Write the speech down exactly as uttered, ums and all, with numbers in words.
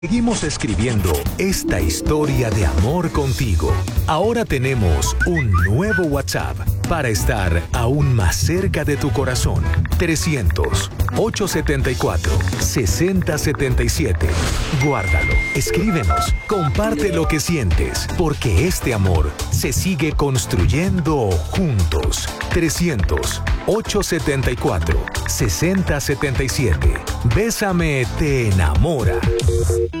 Seguimos escribiendo esta historia de amor contigo. Ahora tenemos un nuevo WhatsApp para estar aún más cerca de tu corazón. trescientos, ochocientos setenta y cuatro, sesenta setenta y siete. Guárdalo, escríbenos, comparte lo que sientes, porque este amor se sigue construyendo juntos. trescientos, ochocientos setenta y cuatro, sesenta setenta y siete. Bésame te enamora.